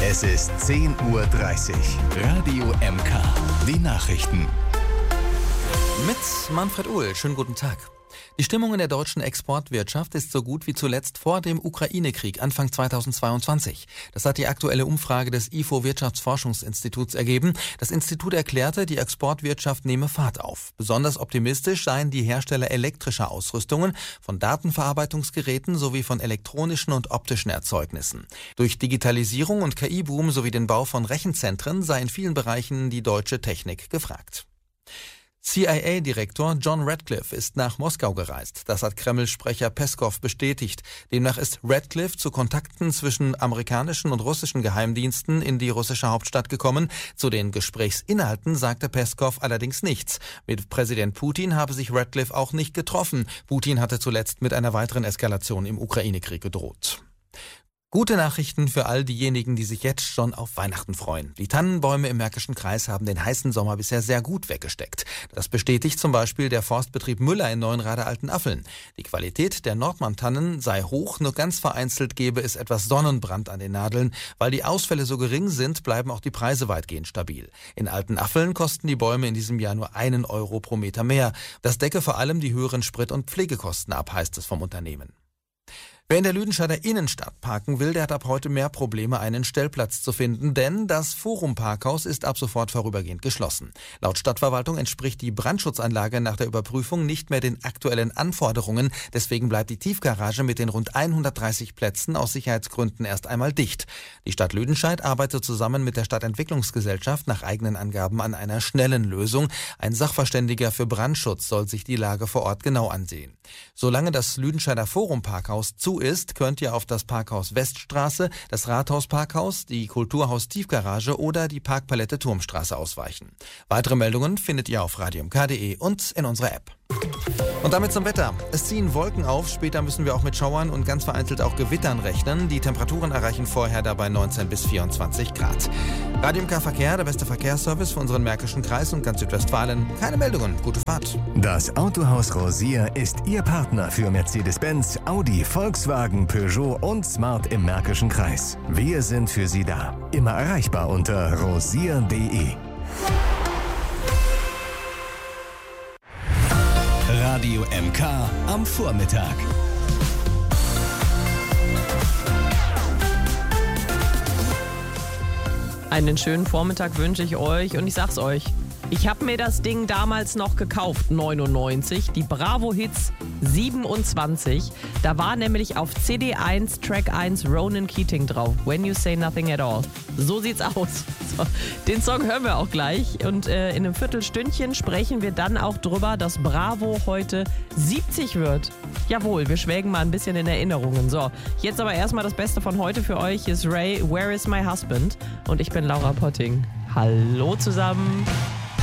Es ist 10:30 Uhr. Radio MK. Die Nachrichten. Mit Manfred Uhl. Schönen guten Tag. Die Stimmung in der deutschen Exportwirtschaft ist so gut wie zuletzt vor dem Ukraine-Krieg Anfang 2022. Das hat die aktuelle Umfrage des IFO-Wirtschaftsforschungsinstituts ergeben. Das Institut erklärte, die Exportwirtschaft nehme Fahrt auf. Besonders optimistisch seien die Hersteller elektrischer Ausrüstungen, von Datenverarbeitungsgeräten sowie von elektronischen und optischen Erzeugnissen. Durch Digitalisierung und KI-Boom sowie den Bau von Rechenzentren sei in vielen Bereichen die deutsche Technik gefragt. CIA-Direktor John Ratcliffe ist nach Moskau gereist. Das hat Kreml-Sprecher Peskov bestätigt. Demnach ist Ratcliffe zu Kontakten zwischen amerikanischen und russischen Geheimdiensten in die russische Hauptstadt gekommen. Zu den Gesprächsinhalten sagte Peskov allerdings nichts. Mit Präsident Putin habe sich Ratcliffe auch nicht getroffen. Putin hatte zuletzt mit einer weiteren Eskalation im Ukraine-Krieg gedroht. Gute Nachrichten für all diejenigen, die sich jetzt schon auf Weihnachten freuen. Die Tannenbäume im Märkischen Kreis haben den heißen Sommer bisher sehr gut weggesteckt. Das bestätigt zum Beispiel der Forstbetrieb Müller in Neuenrade-Altenaffeln. Die Qualität der Nordmann-Tannen sei hoch, nur ganz vereinzelt gebe es etwas Sonnenbrand an den Nadeln. Weil die Ausfälle so gering sind, bleiben auch die Preise weitgehend stabil. In Altenaffeln kosten die Bäume in diesem Jahr nur 1 Euro pro Meter mehr. Das decke vor allem die höheren Sprit- und Pflegekosten ab, heißt es vom Unternehmen. Wer in der Lüdenscheider Innenstadt parken will, der hat ab heute mehr Probleme, einen Stellplatz zu finden, denn das Forum-Parkhaus ist ab sofort vorübergehend geschlossen. Laut Stadtverwaltung entspricht die Brandschutzanlage nach der Überprüfung nicht mehr den aktuellen Anforderungen. Deswegen bleibt die Tiefgarage mit den rund 130 Plätzen aus Sicherheitsgründen erst einmal dicht. Die Stadt Lüdenscheid arbeitet zusammen mit der Stadtentwicklungsgesellschaft nach eigenen Angaben an einer schnellen Lösung. Ein Sachverständiger für Brandschutz soll sich die Lage vor Ort genau ansehen. Solange das Lüdenscheider Forum-Parkhaus zu ist, könnt ihr auf das Parkhaus Weststraße, das Rathaus-Parkhaus, die Kulturhaus-Tiefgarage oder die Parkpalette Turmstraße ausweichen. Weitere Meldungen findet ihr auf radiomk.de und in unserer App. Und damit zum Wetter. Es ziehen Wolken auf, später müssen wir auch mit Schauern und ganz vereinzelt auch Gewittern rechnen. Die Temperaturen erreichen vorher dabei 19 bis 24 Grad. Radio MK Verkehr, der beste Verkehrsservice für unseren Märkischen Kreis und ganz Südwestfalen. Keine Meldungen, gute Fahrt. Das Autohaus Rosier ist Ihr Partner für Mercedes-Benz, Audi, Volkswagen, Peugeot und Smart im Märkischen Kreis. Wir sind für Sie da. Immer erreichbar unter rosier.de. Radio MK am Vormittag. Einen schönen Vormittag wünsche ich euch und ich sag's euch, ich habe mir das Ding damals noch gekauft, 99, die Bravo Hits 27. Da war nämlich auf CD1, Track 1 Ronan Keating drauf, When You Say Nothing at All. So sieht's aus. So, den Song hören wir auch gleich und in einem Viertelstündchen sprechen wir dann auch drüber, dass Bravo heute 70 wird. Jawohl, wir schwelgen mal ein bisschen in Erinnerungen. So, jetzt aber erstmal das Beste von heute für euch. Hier ist Ray, Where is my husband? Und ich bin Laura Potting. Hallo zusammen.